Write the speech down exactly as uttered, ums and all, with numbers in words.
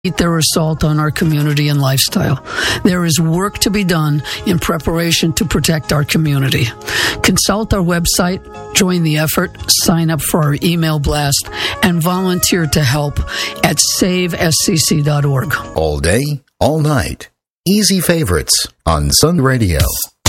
their assault on our community and lifestyle. There is work to be done in preparation to protect our community. Consult our website, join the effort, sign up for our email blast, and volunteer to help at save s c c dot org. All day, all night. Easy favorites on Sun Radio.